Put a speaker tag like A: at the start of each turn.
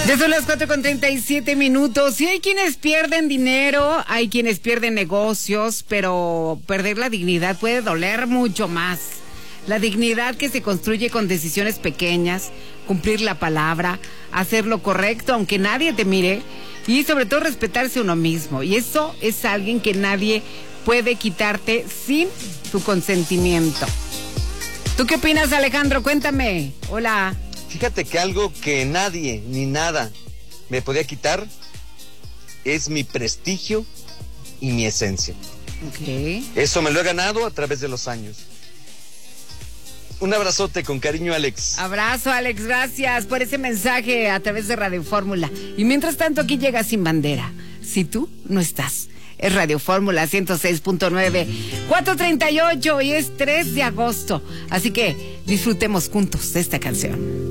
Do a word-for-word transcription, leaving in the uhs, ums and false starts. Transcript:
A: Ya son las cuatro con treinta y siete minutos. Y hay quienes pierden dinero, hay quienes pierden negocios, pero perder la dignidad puede doler mucho más. La dignidad que se construye con decisiones pequeñas, cumplir la palabra, hacer lo correcto aunque nadie te mire y sobre todo respetarse uno mismo. Y eso es alguien que nadie puede quitarte sin tu consentimiento. ¿Tú qué opinas, Alejandro? Cuéntame. Hola.
B: Fíjate que algo que nadie ni nada me podía quitar es mi prestigio y mi esencia.
A: Okay.
B: Eso me lo he ganado a través de los años. Un abrazote con cariño, Alex.
A: Abrazo, Alex, gracias por ese mensaje a través de Radio Fórmula. Y mientras tanto, aquí llega Sin Bandera. Si tú no estás, es Radio Fórmula ciento seis punto nueve, cuatro treinta y ocho y es tres de agosto. Así que disfrutemos juntos de esta canción.